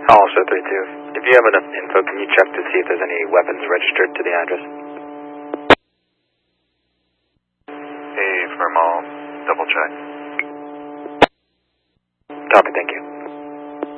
Also 32. If you have enough info, can you check to see if there's any weapons registered to the address? Hey, firm, I'll double check. Copy, thank you.